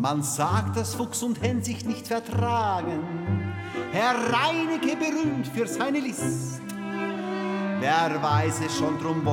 Man sagt, dass Fuchs und Hen sich nicht vertragen. Herr Reinecke berühmt für seine List. Wer weiß es schon, drum